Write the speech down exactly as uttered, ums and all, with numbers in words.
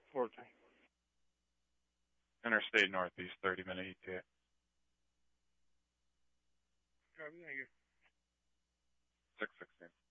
fourteen. Interstate Northeast, thirty minute E T A. Copy, thank you. six sixteen.